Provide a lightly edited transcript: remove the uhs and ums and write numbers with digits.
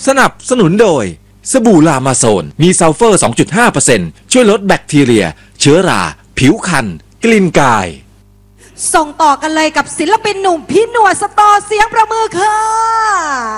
สนับสนุนโดยสบู่ลามาโซนมีซัลเฟอร์ 2.5% ช่วยลดแบคทีเรียเชื้อราผิวคันกลิ่นกายส่งต่อกันเลยกับศิลปินหนุ่มพี่หนวดสตอเสียงประมือค่ะ